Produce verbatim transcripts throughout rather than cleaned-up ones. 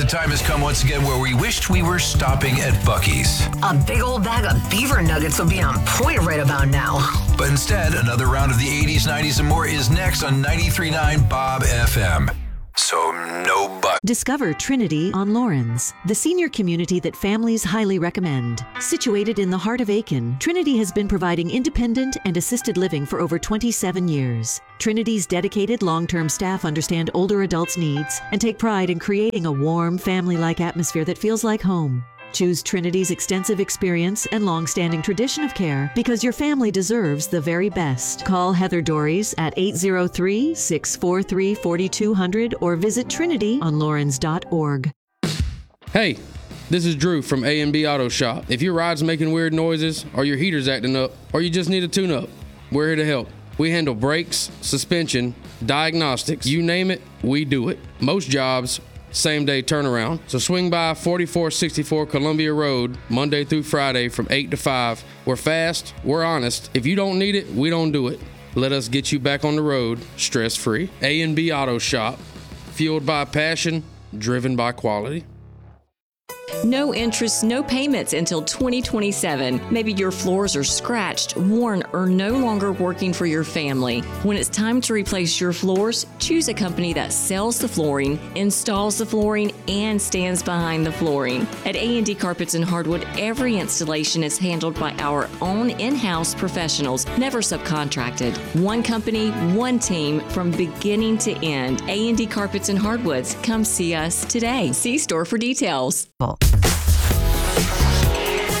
time has come once again where we wished we were stopping at Buc-ee's. A big old bag of beaver nuggets would be on point right about now. But instead, another round of the eighties, nineties, and more is next on ninety-three point nine Bob F M. So no buck. Discover Trinity on Lawrence, the senior community that families highly recommend. Situated in the heart of Aiken, Trinity has been providing independent and assisted living for over twenty-seven years. Trinity's dedicated long-term staff understand older adults' needs and take pride in creating a warm, family-like atmosphere that feels like home. Choose Trinity's extensive experience and long-standing tradition of care because your family deserves the very best. Call Heather Dories at eight zero three, six four three, four two zero zero or visit trinity on lawrence dot org. Hey, this is Drew from A and B Auto Shop. If your ride's making weird noises, or your heater's acting up, or you just need a tune-up, we're here to help. We handle brakes, suspension, diagnostics, you name it, we do it. Most jobs, same day turnaround. So swing by forty-four sixty-four Columbia Road Monday through Friday from eight to five. We're fast, we're honest. If you don't need it, we don't do it. Let us get you back on the road stress-free. A and B Auto Shop, fueled by passion, driven by quality. No interest, no payments until twenty twenty-seven. Maybe your floors are scratched, worn, or no longer working for your family. When it's time to replace your floors, choose a company that sells the flooring, installs the flooring, and stands behind the flooring. At A and D Carpets and Hardwood, every installation is handled by our own in-house professionals, never subcontracted. One company, one team, from beginning to end. A and D Carpets and Hardwoods. Come see us today. See store for details.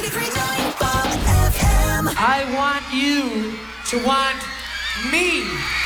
I want you to want me.